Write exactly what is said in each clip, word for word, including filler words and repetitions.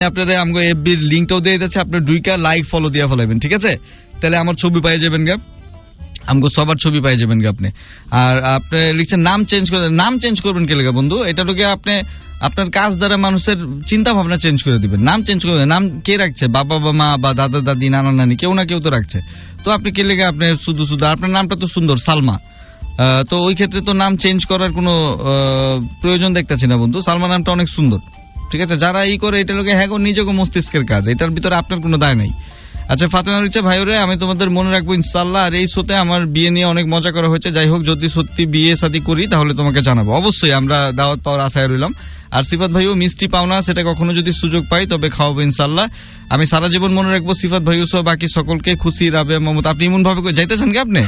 আপনারা আমগো এফবি লিংকটাও দিয়ে দিতেছে, আপনারা দুইটা লাইক ফলো দিয়া ফলাইবেন, ঠিক আছে? তাহলে আমার ছবি পাই যাবেন গা, আমগো সবার ছবি পাই যাবেন গা আপনি। আর আপনি লিখছেন নাম চেঞ্জ করে, নাম চেঞ্জ করবেন কে লেগা বন্ধু? এটা লোকে আপনি আপনার কাজ দ্বারা মানুষের চিন্তা ভাবনা চেঞ্জ করে দিবেন। নাম চেঞ্জ করবেন, নাম কে রাখছে? বাবা বা মা বা দাদা দাদি নানা নানি কেউ না কেউ তো রাখছে। তো আপনি কে লেগে আপনি শুধু শুধু, আপনার নামটা তো সুন্দর সালমা, তো ওই ক্ষেত্রে তো নাম চেঞ্জ করার কোনো প্রয়োজন দেখতেছি না বন্ধু। সালমা নামটা অনেক সুন্দর, ঠিক আছে? যারা ই করে এটা লোকে হ্যাঁ নিজেকে মস্তিষ্কের কাজ, এটার ভিতরে আপনার কোনো দায় নাই। আচ্ছা ফাতেমা রিচা ভাইরে, আমি তোমাদের মনে রাখবো ইনশাআল্লাহ। আর এই শোতে আমার বিয়ে নিয়ে অনেক মজা করা হয়েছে। যাই হোক, যদি সত্যি বিয়ে শাদী করি তাহলে তোমাকে জানাবো অবশ্যই, আমরা দাওয়াত পাওয়ার আশায় রইলাম। আর সিফাত ভাইও মিষ্টি পাওনা, সেটা কখনো যদি সুযোগ পাই তবে খাওয়াবো ইনশাআল্লাহ। আমি সারা জীবন মনে রাখবো সিফাত ভাইও সহ বাকি সকলকে। খুশি, রাবেয়া, মমতা। আপনি এমন ভাবে যাইতেছেন কি আপনি?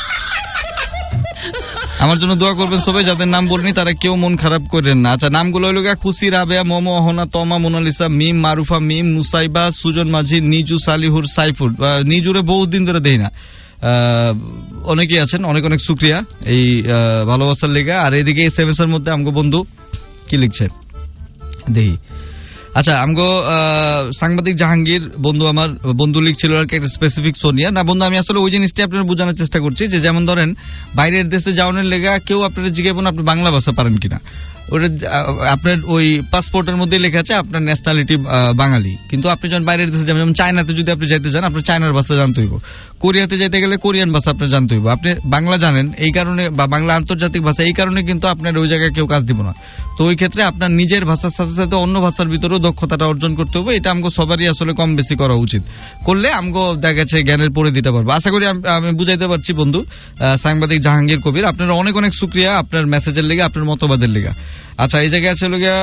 আমার জন্য দোয়া করবেন সবাই, যাদের নাম বলিনি তারা কেউ মন খারাপ করেন না। আচ্ছা, নামগুলো হইল গা খুশি, রাবেয়া, মোমো, অহনা, তমা, মোনালিসা, মিম, মারুফা, মিম, নুসাইবা, সুজন মাঝি, নিজু, সালিহুর, সাইফুর। নিজুরে বহুত দিন ধরে দেই না, অনেকেই আছেন, অনেক অনেক শুকরিয়া এই ভালোবাসার লেগা। আর এদিকে এস এম এস এর মধ্যে আমগো বন্ধু কি লিখছে দেখি। আচ্ছা, আমগো সাংবাদিক জাহাঙ্গীর বন্ধু, আমার বন্ধু লিখছিল আর কি একটা স্পেসিফিক সোনিয়া না বন্ধু। আমি আসলে ওই জিনিসটি আপনার বোঝানোর চেষ্টা করছি যে যেমন ধরেন বাইরের দেশে যাওয়ানোর লেগা কেউ আপনারা জিজ্ঞাসা আপনি বাংলা ভাষা পারেন কিনা, ওটা আপনার ওই পাসপোর্টের মধ্যে লেখা আছে আপনার ন্যাশনালিটি বাঙালি, কিন্তু আপনি যখন বাইরের দেশে যাবেন, যেমন চায়নাতে যদি আপনি যেতে চান আপনার চায়নার ভাষা জানতে হইব, কোরিয়াতে যেতে গেলে কোরিয়ান ভাষা আপনার জানতে হইব। আপনি বাংলা জানেন এই কারণে, বা বাংলা আন্তর্জাতিক ভাষা এই কারণে কিন্তু আপনার ওই জায়গায় কেউ কাজ দিব না। তো ওই ক্ষেত্রে আপনার নিজের ভাষার সাথে সাথে অন্য ভাষার ভিতরেও দক্ষতাটা অর্জন করতে হবে। এটা আমগো সবারই আসলে কম বেশি করা উচিত, করলে আমগো দেখা গেছে জ্ঞানের পরে দিতে পারবো। আশা করি আমি বুঝাইতে পারছি বন্ধু সাংবাদিক জাহাঙ্গীর কবির। আপনারা অনেক অনেক শুকরিয়া আপনার মেসেজের লেগে, আপনার মতবাদের লেগে। আচ্ছা, এই জায়গায় আছে গিয়া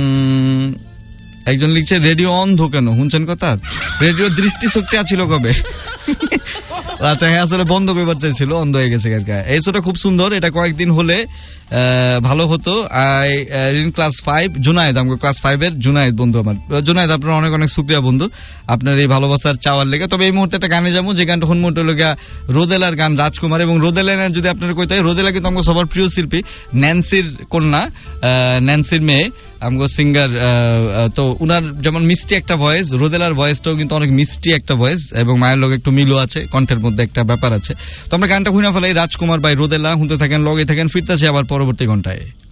একজন লিখছে রেডিও অন্ধ কেন, শুনছেন কথা? রেডিও দৃষ্টি শক্তি আছিল কবে? আচ্ছা হ্যাঁ, আসলে বন্ধ করবার চাইছিল, অন্ধ হয়ে গেছে। এই শোটা খুব সুন্দর, এটা কয়েকদিন হলে ভালো হতো। I in class five Junaid, আমাকে ক্লাস ফাইভ এর জুনায়েদ বন্ধু আমার। জুনায়েদ, আপনার অনেক অনেক শুকরিয়া বন্ধু আপনার এই ভালোবাসার চাওয়ার লেগে। তবে এই মুহূর্তে একটা গানে যাবো, যে গানটা হুন মুহূর্তে লগা রোদেলার গান, রাজকুমার। এবং রোদেলা যদি আপনার কইতে হয়, রোদেলা কিন্তু আমাকে সবার প্রিয় শিল্পী, ন্যান্সির কন্যা, ন্যান্সির মেয়ে, আমগো সিঙ্গার। তো উনার যেমন মিষ্টি একটা ভয়েস, রোদেলার ভয়েসটাও কিন্তু অনেক মিষ্টি একটা ভয়েস, এবং মায়ের লগে একটু মিলও আছে, কণ্ঠের মধ্যে একটা ব্যাপার আছে। তো আমরা গানটা হুইনা ফেলাই, রাজকুমার বাই রোদেলা। হুনতে থাকেন, লগে থাকেন, ফিরতেছে আবার পরবর্তী ঘন্টায়।